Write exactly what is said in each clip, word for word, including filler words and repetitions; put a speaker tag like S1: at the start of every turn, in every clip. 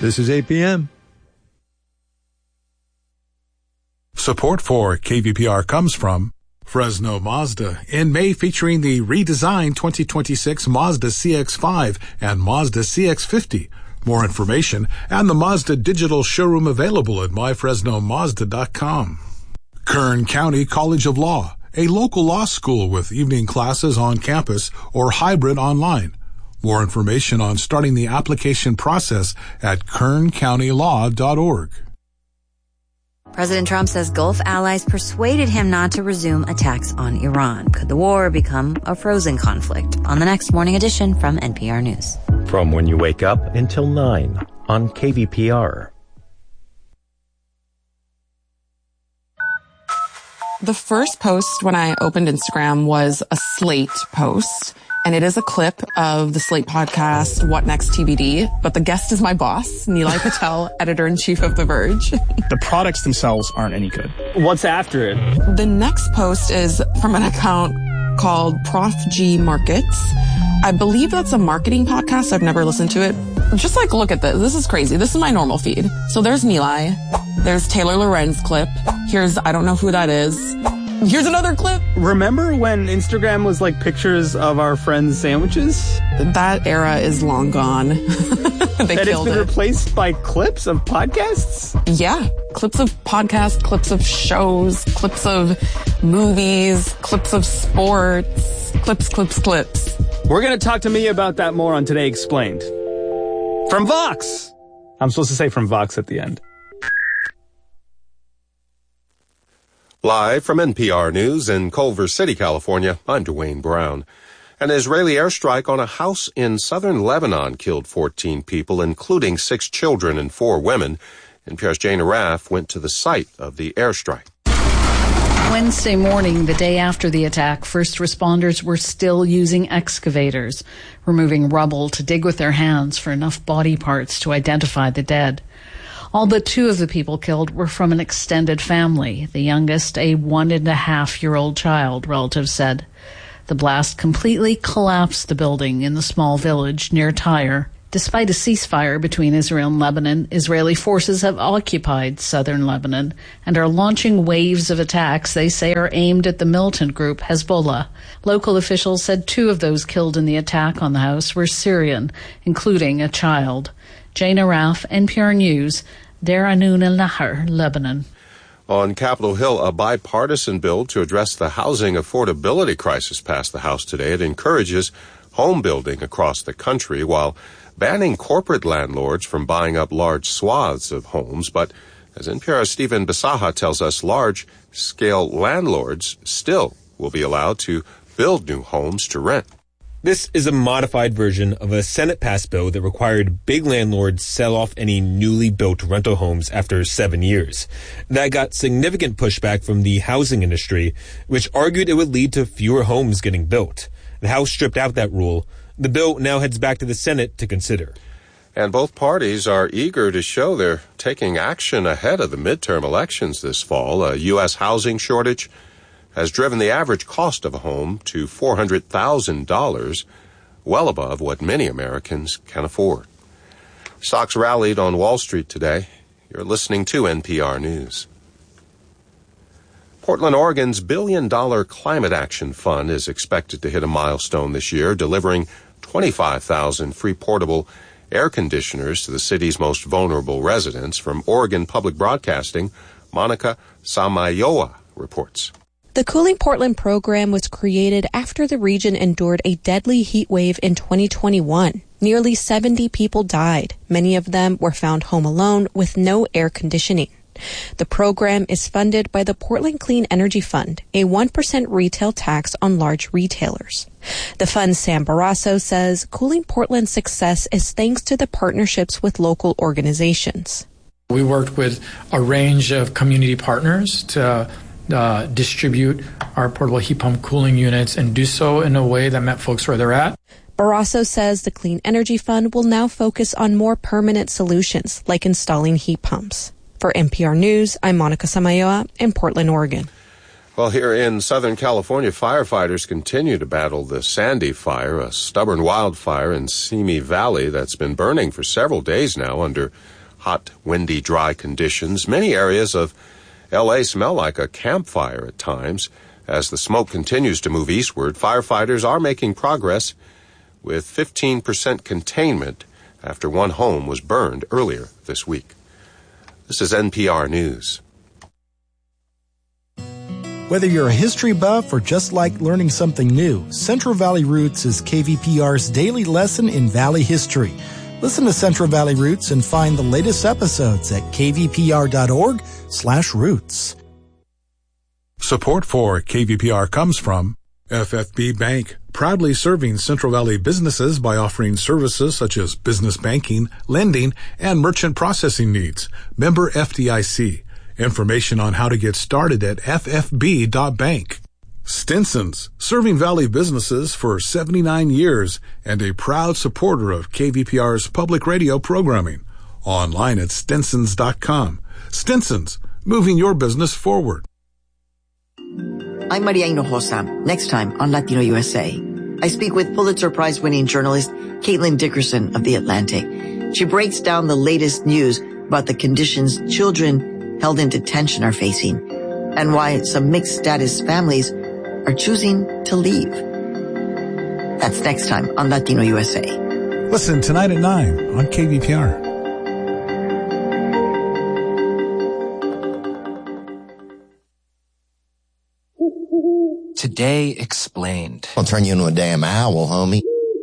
S1: This is eight p.m.
S2: Support for K V P R comes from Fresno Mazda, in May featuring the redesigned twenty twenty-six Mazda C X five and Mazda C X fifty. More information and the Mazda digital showroom available at my fresno mazda dot com. Kern County College of Law, a local law school with evening classes on campus or hybrid online. More information on starting the application process at kern county law dot org.
S3: President Trump says Gulf allies persuaded him not to resume attacks on Iran. Could the war become a frozen conflict? On the next Morning Edition from N P R News.
S4: From when you wake up until nine on K V P R.
S5: The first post when I opened Instagram was a Slate post. And it is a clip of the Slate podcast, What Next T B D. But the guest is my boss, Nilay Patel, editor-in-chief of The Verge.
S6: The products themselves aren't any good. What's after it?
S5: The next post is from an account called Prof G Markets. I believe that's a marketing podcast. I've never listened to it. Just like, look at this. This is crazy. This is my normal feed. So there's Nilay. There's Taylor Lorenz clip. Here's, I don't know who that is. Here's another clip.
S6: Remember when Instagram was like pictures of our friends' sandwiches?
S5: That era is long gone. They
S6: and
S5: killed
S6: it's been
S5: it.
S6: replaced by clips of podcasts?
S5: Yeah. Clips of podcasts, clips of shows, clips of movies, clips of sports, clips, clips, clips.
S6: We're going to talk to me about that more on Today Explained. From Vox. I'm supposed to say from Vox at the end.
S7: Live from N P R News in Culver City, California, I'm Dwayne Brown. An Israeli airstrike on a house in southern Lebanon killed fourteen people, including six children and four women. N P R's Jane Araf went to the site of the airstrike.
S8: Wednesday morning, the day after the attack, first responders were still using excavators, removing rubble to dig with their hands for enough body parts to identify the dead. All but two of the people killed were from an extended family, the youngest a one-and-a-half-year-old child, relatives said. The blast completely collapsed the building in the small village near Tyre. Despite a ceasefire between Israel and Lebanon, Israeli forces have occupied southern Lebanon and are launching waves of attacks they say are aimed at the militant group Hezbollah. Local officials said two of those killed in the attack on the house were Syrian, including a child. Jane Araf, N P R News, Deir Anun el-Nahar, Lebanon.
S7: On Capitol Hill, a bipartisan bill to address the housing affordability crisis passed the House today. It encourages home building across the country while banning corporate landlords from buying up large swaths of homes. But as N P R's Stephen Bisaha tells us, large-scale landlords still will be allowed to build new homes to rent.
S9: This is a modified version of a Senate-passed bill that required big landlords sell off any newly built rental homes after seven years. That got significant pushback from the housing industry, which argued it would lead to fewer homes getting built. The House stripped out that rule. The bill now heads back to the Senate to consider.
S7: And both parties are eager to show they're taking action ahead of the midterm elections this fall. A U S housing shortage has driven the average cost of a home to four hundred thousand dollars, well above what many Americans can afford. Stocks rallied on Wall Street today. You're listening to N P R News. Portland, Oregon's billion-dollar Climate Action Fund is expected to hit a milestone this year, delivering twenty-five thousand free portable air conditioners to the city's most vulnerable residents. From Oregon Public Broadcasting, Monica Samayoa reports.
S10: The Cooling Portland program was created after the region endured a deadly heat wave in twenty twenty-one. Nearly seventy people died. Many of them were found home alone with no air conditioning. The program is funded by the Portland Clean Energy Fund, a one percent retail tax on large retailers. The fund's Sam Barrasso says Cooling Portland's success is thanks to the partnerships with local organizations.
S11: We worked with a range of community partners to Uh, distribute our portable heat pump cooling units and do so in a way that met folks where they're at.
S10: Barrasso says the Clean Energy Fund will now focus on more permanent solutions like installing heat pumps. For N P R News, I'm Monica Samayoa in Portland, Oregon.
S7: Well, here in Southern California, firefighters continue to battle the Sandy Fire, a stubborn wildfire in Simi Valley that's been burning for several days now under hot, windy, dry conditions. Many areas of L A smell like a campfire at times. As the smoke continues to move eastward, firefighters are making progress with fifteen percent containment after one home was burned earlier this week. This is N P R News.
S1: Whether you're a history buff or just like learning something new, Central Valley Roots is K V P R's daily lesson in Valley history. Listen to Central Valley Roots and find the latest episodes at kvpr.org slash roots.
S2: Support for K V P R comes from F F B Bank, proudly serving Central Valley businesses by offering services such as business banking, lending, and merchant processing needs. Member F D I C. Information on how to get started at f f b dot bank. Stinson's, serving Valley businesses for seventy-nine years and a proud supporter of K V P R's public radio programming. Online at stinsons dot com. Stinson's, moving your business forward.
S12: I'm Maria Hinojosa. Next time on Latino U S A, I speak with Pulitzer Prize-winning journalist Caitlin Dickerson of The Atlantic. She breaks down the latest news about the conditions children held in detention are facing and why some mixed-status families are choosing to leave. That's next time on Latino U S A.
S2: Listen tonight at nine on K V P R.
S13: Today Explained.
S14: I'll turn you into a damn owl, homie.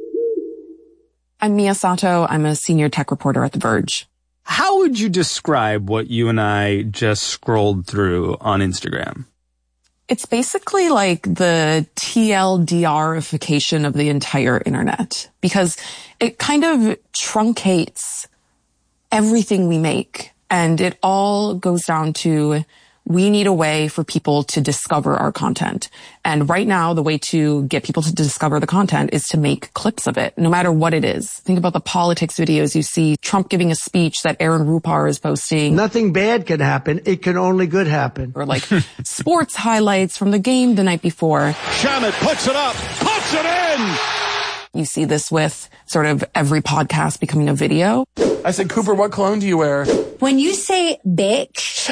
S5: I'm Mia Sato. I'm a senior tech reporter at The Verge.
S6: How would you describe what you and I just scrolled through on Instagram?
S5: It's basically like the T L D R-ification of the entire internet, because it kind of truncates everything we make. And it all goes down to, we need a way for people to discover our content. And right now, the way to get people to discover the content is to make clips of it, no matter what it is. Think about the politics videos you see, Trump giving a speech that Aaron Rupar is posting.
S15: Nothing bad can happen. It can only good happen.
S5: Or like sports highlights from the game the night before.
S16: Shamet puts it up, puts it in!
S5: You see this with sort of every podcast becoming a video.
S17: I said, Cooper, what cologne do you wear?
S18: When you say bitch.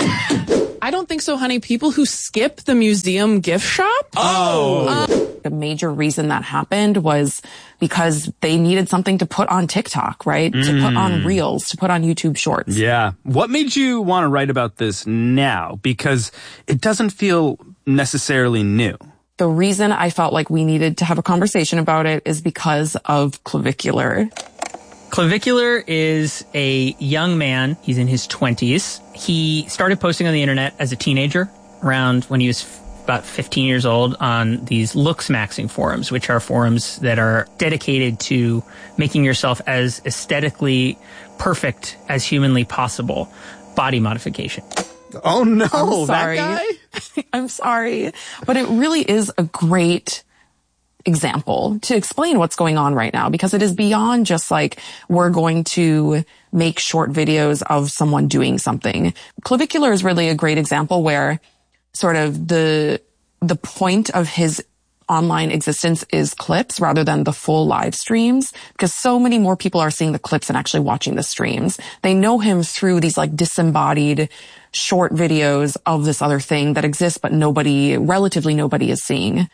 S5: I don't think so, honey. People who skip the museum gift shop.
S17: Oh.
S5: Um, the major reason that happened was because they needed something to put on TikTok, right? Mm. To put on Reels, to put on YouTube Shorts.
S6: Yeah. What made you want to write about this now? Because it doesn't feel necessarily new.
S5: The reason I felt like we needed to have a conversation about it is because of Clavicular.
S19: Clavicular is a young man. He's in his twenties. He started posting on the internet as a teenager, around when he was f- about fifteen years old, on these looks maxing forums, which are forums that are dedicated to making yourself as aesthetically perfect as humanly possible. Body modification.
S6: Oh no,
S5: I'm sorry.
S6: That guy?
S5: I'm sorry. But it really is a great example to explain what's going on right now, because it is beyond just like, we're going to make short videos of someone doing something. Clavicular is really a great example where sort of the, the point of his online existence is clips rather than the full live streams, because so many more people are seeing the clips and actually watching the streams. They know him through these like disembodied short videos of this other thing that exists, but nobody, relatively nobody is seeing.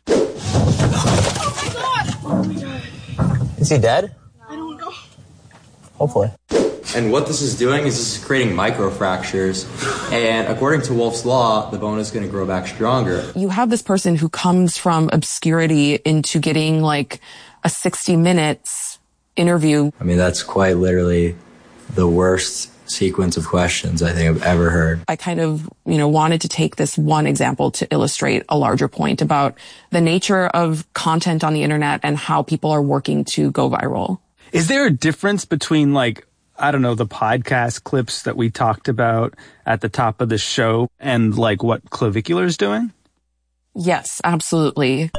S20: Is he dead?
S18: I don't know.
S20: Hopefully.
S21: And what this is doing is this is creating microfractures. And according to Wolff's Law, the bone is going to grow back stronger.
S5: You have this person who comes from obscurity into getting like a sixty minutes interview.
S21: I mean, that's quite literally the worst sequence of questions I think I've ever heard.
S5: I kind of, you know, wanted to take this one example to illustrate a larger point about the nature of content on the internet and how people are working to go viral.
S6: Is there a difference between, like, I don't know, the podcast clips that we talked about at the top of the show and like what Clavicular is doing?
S5: Yes, absolutely.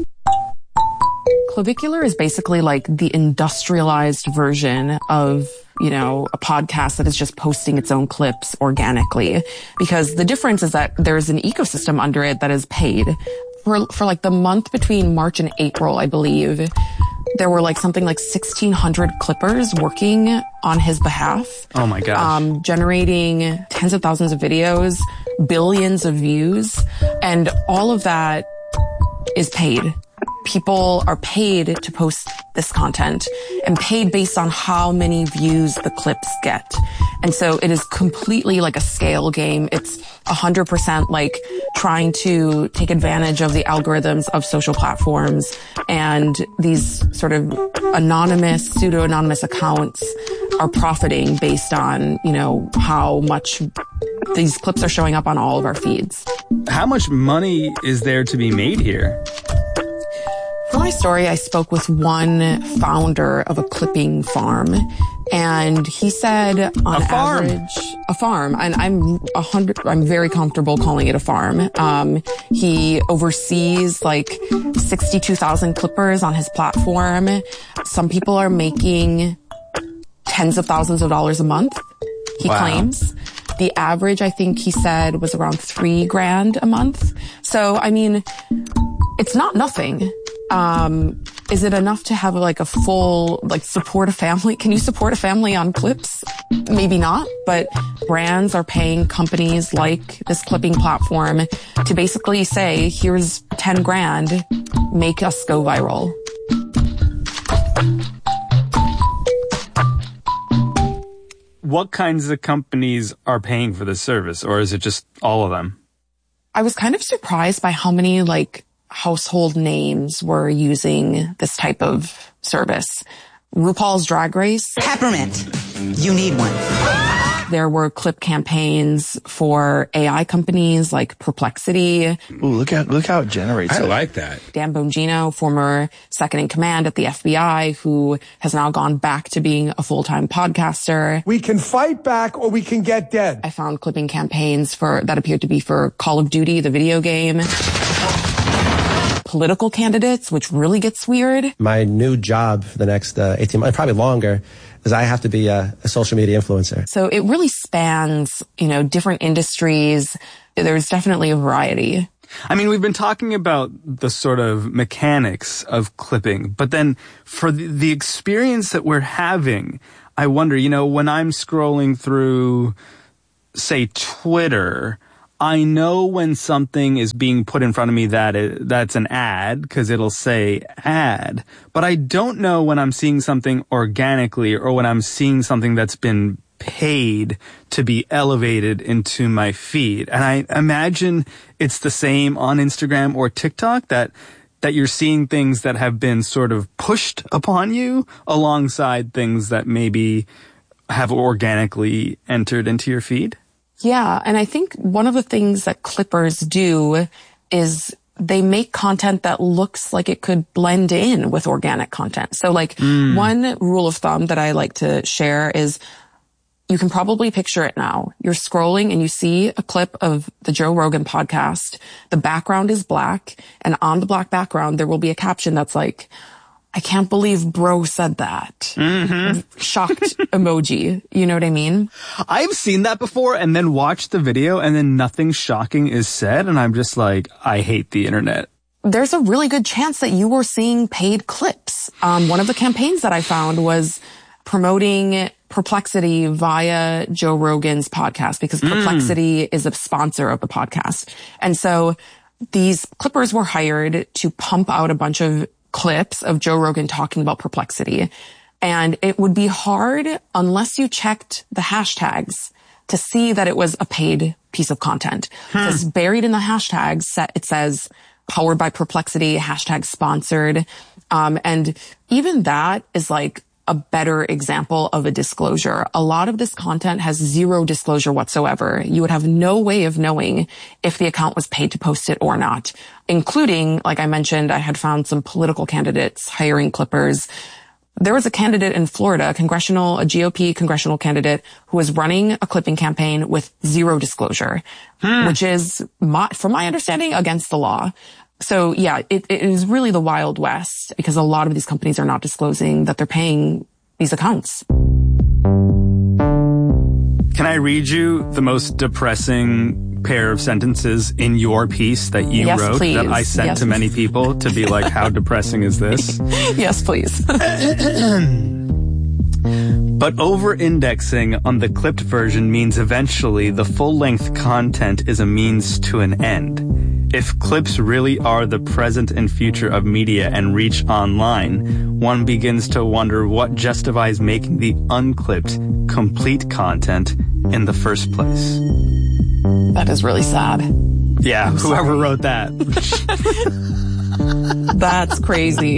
S5: Clavicular is basically like the industrialized version of you know, a podcast that is just posting its own clips organically. Because the difference is that there's an ecosystem under it that is paid. For, for like the month between March and April, I believe, there were like something like sixteen hundred clippers working on his behalf.
S6: Oh my gosh.
S5: Um, generating tens of thousands of videos, billions of views, and all of that is paid. People are paid to post this content and paid based on how many views the clips get. And so it is completely like a scale game. It's one hundred percent like trying to take advantage of the algorithms of social platforms, and these sort of anonymous, pseudo-anonymous accounts are profiting based on, you know, how much these clips are showing up on all of our feeds.
S6: How much money is there to be made here?
S5: For my story, I spoke with one founder of a clipping farm, and he said on
S6: a farm.
S5: average, a farm, and I'm a hundred, I'm very comfortable calling it a farm. Um, he oversees like sixty-two thousand clippers on his platform. Some people are making tens of thousands of dollars a month, he
S6: wow.
S5: claims. The average, I think he said, was around three grand a month. So, I mean, it's not nothing. Um, is it enough to have like a full, like support a family? Can you support a family on clips? Maybe not, but brands are paying companies like this clipping platform to basically say, here's ten grand, make us go viral.
S6: What kinds of companies are paying for this service, or is it just all of them?
S5: I was kind of surprised by how many like household names were using this type of service. RuPaul's Drag Race.
S13: Peppermint. You need one.
S5: There were clip campaigns for A I companies like Perplexity.
S22: Ooh, look at look how it generates.
S9: I
S22: it.
S9: like that.
S5: Dan Bongino, former second in command at the F B I, who has now gone back to being a full-time podcaster.
S23: We can fight back or we can get dead.
S5: I found clipping campaigns for that appeared to be for Call of Duty, the video game. Political candidates, which really gets weird.
S20: My new job for the next uh, eighteen months, probably longer, is I have to be a, a social media influencer.
S5: So it really spans, you know, different industries. There's definitely a variety.
S6: I mean, we've been talking about the sort of mechanics of clipping, but then for the, the experience that we're having, I wonder, you know, when I'm scrolling through, say, Twitter, I know when something is being put in front of me that it, that's an ad, because it'll say ad. But I don't know when I'm seeing something organically or when I'm seeing something that's been paid to be elevated into my feed. And I imagine it's the same on Instagram or TikTok, that that you're seeing things that have been sort of pushed upon you alongside things that maybe have organically entered into your feed.
S5: Yeah, and I think one of the things that clippers do is they make content that looks like it could blend in with organic content. So like mm. one rule of thumb that I like to share is you can probably picture it now. You're scrolling and you see a clip of the Joe Rogan podcast. The background is black, and on the black background there will be a caption that's like, I can't believe bro said that.
S6: Mm-hmm.
S5: Shocked emoji. You know what I mean?
S6: I've seen that before and then watched the video and then nothing shocking is said. And I'm just like, I hate the internet.
S5: There's a really good chance that you were seeing paid clips. Um, one of the campaigns that I found was promoting Perplexity via Joe Rogan's podcast, because Perplexity mm. is a sponsor of the podcast. And so these clippers were hired to pump out a bunch of clips of Joe Rogan talking about Perplexity. And it would be hard unless you checked the hashtags to see that it was a paid piece of content. Hmm. Because buried in the hashtags, it says powered by Perplexity, hashtag sponsored. Um, and even that is like a better example of a disclosure. A lot of this content has zero disclosure whatsoever. You would have no way of knowing if the account was paid to post it or not, including, like I mentioned, I had found some political candidates hiring clippers. There was a candidate in Florida, a congressional, a G O P congressional candidate who was running a clipping campaign with zero disclosure, hmm. which is, my, from my understanding, against the law. So yeah, it, it is really the Wild West, because a lot of these companies are not disclosing that they're paying these accounts.
S6: Can I read you the most depressing pair of sentences in your piece that you
S5: yes,
S6: wrote
S5: please.
S6: that I sent
S5: yes.
S6: to many people to be like, how depressing is this?
S5: Yes, please.
S6: But over-indexing on the clipped version means eventually the full-length content is a means to an end. If clips really are the present and future of media and reach online, one begins to wonder what justifies making the unclipped, complete content in the first place.
S5: That is really sad.
S6: Yeah,
S5: I'm
S6: whoever
S5: sorry.
S6: wrote that.
S5: That's crazy.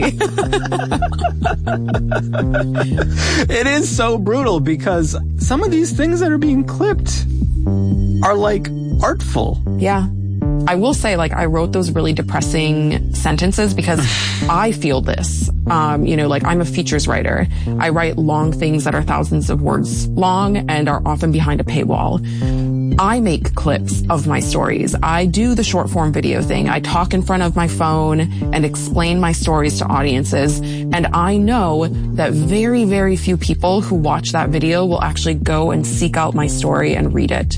S6: It is so brutal because some of these things that are being clipped are like artful.
S5: Yeah. I will say, like, I wrote those really depressing sentences because I feel this. Um, you know, like, I'm a features writer. I write long things that are thousands of words long and are often behind a paywall. I make clips of my stories. I do the short form video thing. I talk in front of my phone and explain my stories to audiences. And I know that very, very few people who watch that video will actually go and seek out my story and read it.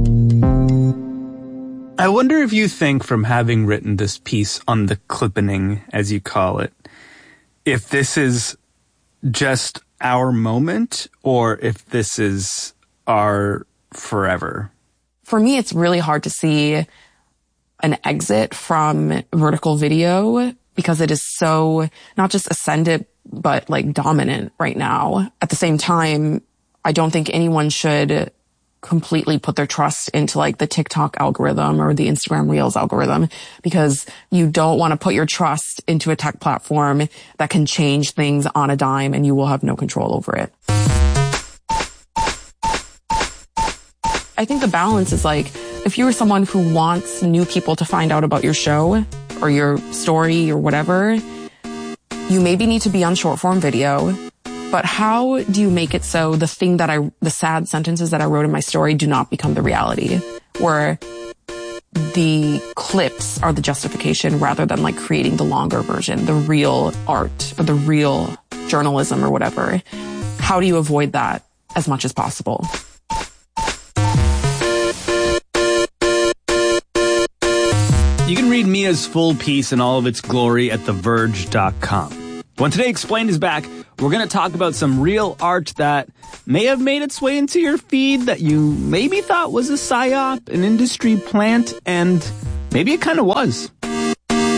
S6: I wonder if you think, from having written this piece on the clippening, as you call it, if this is just our moment or if this is our forever.
S5: For me, it's really hard to see an exit from vertical video because it is so not just ascendant, but like dominant right now. At the same time, I don't think anyone should completely put their trust into like the TikTok algorithm or the Instagram Reels algorithm, because you don't want to put your trust into a tech platform that can change things on a dime and you will have no control over it. I think the balance is like, if you're someone who wants new people to find out about your show or your story or whatever, you maybe need to be on short form video. But how do you make it so the thing that I, the sad sentences that I wrote in my story do not become the reality, where the clips are the justification rather than like creating the longer version, the real art or the real journalism or whatever? How do you avoid that as much as possible?
S6: You can read Mia's full piece in all of its glory at the verge dot com. When Today Explained is back, we're going to talk about some real art that may have made its way into your feed that you maybe thought was a psyop, an industry plant, and maybe it kind of was.